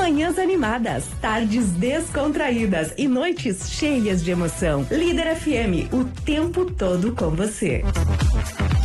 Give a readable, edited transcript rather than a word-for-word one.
Manhãs animadas, tardes descontraídas e noites cheias de emoção. Líder FM, o tempo todo com você.